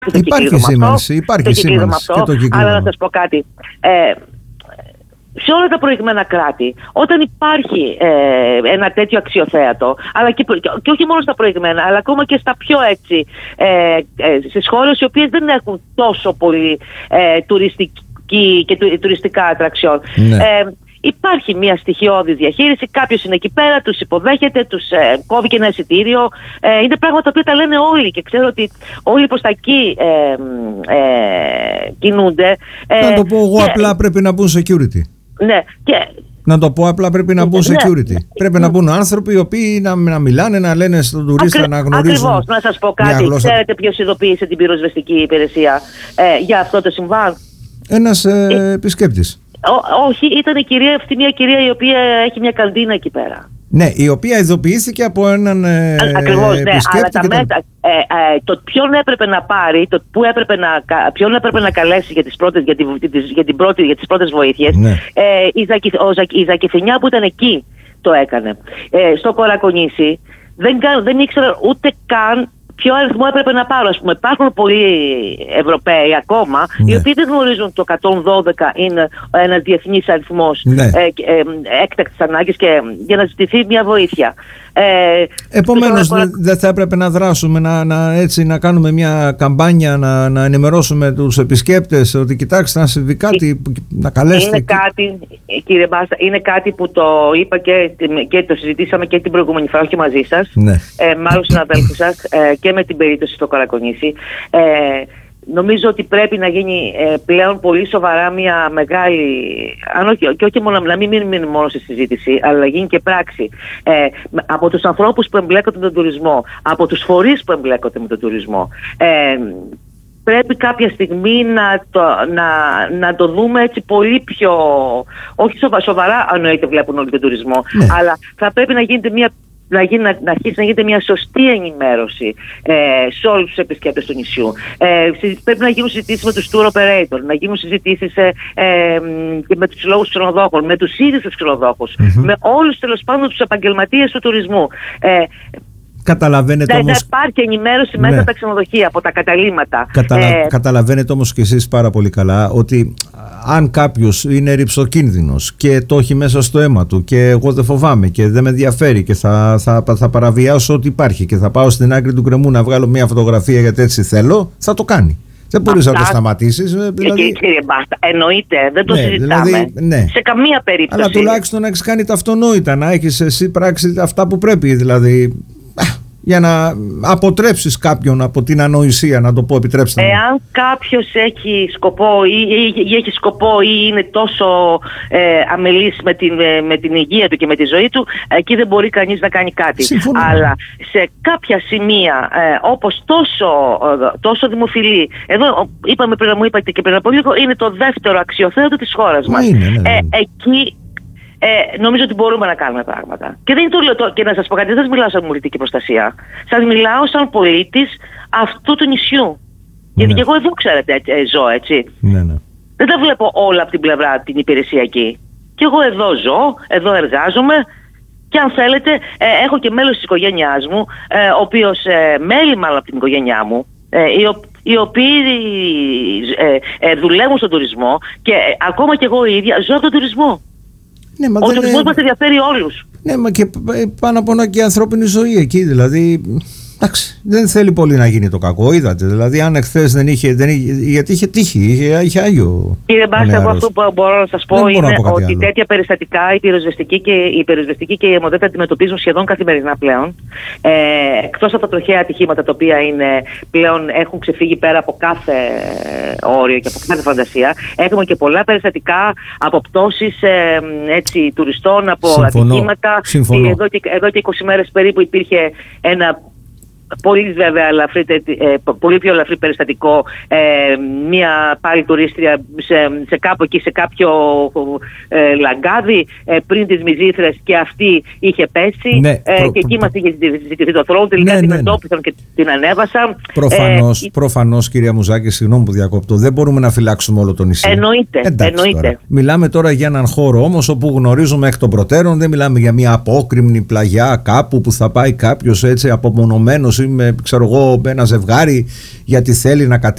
Υπάρχει σήμανση, υπάρχει σήμανση και το κυκλώμα. Αλλά να σας πω κάτι. Σε όλα τα προηγμένα κράτη, όταν υπάρχει ένα τέτοιο αξιοθέατο, αλλά και όχι μόνο στα προηγμένα, αλλά ακόμα και στα πιο έτσι, στις χώρες οι οποίες δεν έχουν τόσο πολύ τουριστική και τουριστικά ατραξιόν. Ναι. Υπάρχει μια στοιχειώδη διαχείριση, κάποιος είναι εκεί πέρα, τους υποδέχεται, τους κόβει και ένα εισιτήριο. Είναι πράγματα τα οποία τα λένε όλοι και ξέρω ότι όλοι προς τα εκεί κινούνται. Να το πω εγώ απλά, πρέπει να μπουν security. Ναι, και... Να το πω απλά, πρέπει να μπουν security. Πρέπει να μπουν άνθρωποι οι οποίοι να μιλάνε, να λένε στον τουρίστα να γνωρίζουν. Ακριβώς, να σας πω κάτι. Ξέρετε ποιος ειδοποίησε την πυροσβεστική υπηρεσία για αυτό το συμβάν? Ένας επισκέπτης. Όχι, ήταν μια κυρία η οποία έχει μια καντίνα εκεί πέρα. Ναι, η οποία ειδοποιήθηκε από έναν ακριβώς, επισκέπτη. Ναι, αλλά το ποιον έπρεπε να πάρει, ποιον έπρεπε να καλέσει για τις πρώτες βοήθειες, ναι. Η Ζακηθινιά που ήταν εκεί το έκανε. Στο Κορακονήσι δεν ήξερα ούτε καν ποιο αριθμό έπρεπε να πάρω. Ας πούμε, υπάρχουν πολλοί Ευρωπαίοι ακόμα, ναι. Οι οποίοι δεν γνωρίζουν το 112 είναι ένας διεθνής αριθμός, ναι. Έκτακτης ανάγκης και για να ζητηθεί μια βοήθεια. Επομένως δεν θα έπρεπε να δράσουμε, να κάνουμε μια καμπάνια, να ενημερώσουμε τους επισκέπτες ότι κοιτάξτε, να συμβεί κάτι, να καλέσετε. Είναι κάτι, κύριε Μπάστα, είναι κάτι που το είπα και το συζητήσαμε και την προηγούμενη φορά, όχι μαζί σας, ναι. Με άλλους συναδέλφους σας και με την περίπτωση στο Κορακονήσι. Νομίζω ότι πρέπει να γίνει πλέον πολύ σοβαρά μια μεγάλη, αν όχι, και όχι μόνο, να μην μείνει μόνο στη συζήτηση, αλλά να γίνει και πράξη από τους ανθρώπους που εμπλέκονται με τον τουρισμό, από τους φορείς που εμπλέκονται με τον τουρισμό. Πρέπει κάποια στιγμή να το δούμε έτσι πολύ πιο, όχι σοβαρά, αν βλέπουν όλοι τον τουρισμό, ναι. Αλλά θα πρέπει να γίνεται να αρχίσει να γίνεται μια σωστή ενημέρωση σε όλους τους επισκέπτες του νησιού. Πρέπει να γίνουν συζητήσεις με τους tour operator, να γίνουν συζητήσεις και με τους συλλόγους ξενοδόχων, με τους ίδιους τους ξενοδόχους, με όλους τέλος πάντων τους επαγγελματίες του τουρισμού. Καταλαβαίνετε όμως... υπάρχει ενημέρωση μέσα από τα ξενοδοχεία, από τα καταλύματα. Καταλαβαίνετε όμως και εσείς πάρα πολύ καλά ότι αν κάποιος είναι ρυψοκίνδυνος και το έχει μέσα στο αίμα του και εγώ δεν φοβάμαι και δεν με ενδιαφέρει και θα παραβιάσω ό,τι υπάρχει και θα πάω στην άκρη του γκρεμού να βγάλω μια φωτογραφία γιατί έτσι θέλω, θα το κάνει. Δεν μπορείς να το σταματήσεις. Δηλαδή... Κύριε Μπάστα, εννοείται, δεν το συζητάμε. Δηλαδή, ναι. Σε καμία περίπτωση. Αλλά τουλάχιστον να έχεις κάνει τα αυτονόητα, να έχεις εσύ πράξει αυτά που πρέπει. Δηλαδή, για να αποτρέψεις κάποιον από την ανοησία, να το πω, επιτρέψτε μου. Εάν κάποιος έχει σκοπό ή είναι τόσο αμελής με την υγεία του και με τη ζωή του, εκεί δεν μπορεί κανείς να κάνει κάτι. Συμφωνώ. Αλλά σε κάποια σημεία όπως τόσο δημοφιλή, εδώ μου είπατε και πριν από λίγο, είναι το δεύτερο αξιοθέατο της χώρας μας. Ναι. Εκεί νομίζω ότι μπορούμε να κάνουμε πράγματα. Και δεν είναι το λέω και να σας πω κάτι, δεν σας μιλάω σαν πολιτική προστασία. Σας μιλάω σαν πολίτης αυτού του νησιού. Ναι. Γιατί και εγώ εδώ, ξέρετε, ζω, έτσι. Ναι. Δεν τα βλέπω όλα από την πλευρά την υπηρεσιακή. Και εγώ εδώ ζω, εδώ εργάζομαι. Και αν θέλετε, έχω και μέλος της οικογένειάς μου, ο οποίος μέλη μάλλον από την οικογένειά μου, οι οποίοι δουλεύουν στον τουρισμό και ακόμα και εγώ η ίδια ζω από τον τουρισμό. Ναι, ο τουρισμός μας ενδιαφέρει όλους. Ναι, μα και πάνω απ' όλα και η ανθρώπινη ζωή εκεί, δηλαδή. Εντάξει, δεν θέλει πολύ να γίνει το κακό, είδατε. Δηλαδή, αν εχθές δεν είχε. Γιατί είχε τύχη, είχε άγιο. Κύριε Μπάστα, εγώ αυτό που μπορώ να σας πω είναι ότι τέτοια περιστατικά η πυροσβεστική και η αιμοδέτα αντιμετωπίζουν σχεδόν καθημερινά πλέον. Εκτός από τα τροχαία ατυχήματα, τα οποία πλέον έχουν ξεφύγει πέρα από κάθε όριο και από κάθε φαντασία, έχουμε και πολλά περιστατικά από πτώσεις τουριστών, από ατυχήματα. Εδώ και 20 μέρες περίπου υπήρχε ένα πολύ βέβαια πολύ πιο ελαφρύ περιστατικό, μία πάλι τουρίστρια σε κάπου εκεί, σε κάποιο λαγκάδι πριν τις Μυζήθρες, και αυτή είχε πέσει, ναι, και εκεί μας είχε ζητηθεί το θρόνο, τελικά την εντόπισαν και την ανέβασαν. Προφανώς, κυρία Μουζάκη, συγγνώμη που διακόπτω, δεν μπορούμε να φυλάξουμε όλο το νησί. Εννοείται. Μιλάμε τώρα για έναν χώρο όμως όπου γνωρίζουμε εκ των προτέρων, δεν μιλάμε για μια απόκρημνη πλαγιά κάπου που θα πάει κάποιος έτσι απομονωμένος ή με ένα ζευγάρι γιατί θέλει να κατέβει